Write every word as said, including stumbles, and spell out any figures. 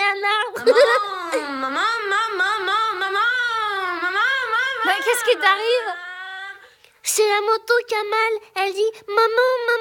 un arbre. Maman, maman, maman, maman, maman, maman, maman. Mais qu'est-ce qui t'arrive? C'est la moto Kamal. Elle dit maman, maman.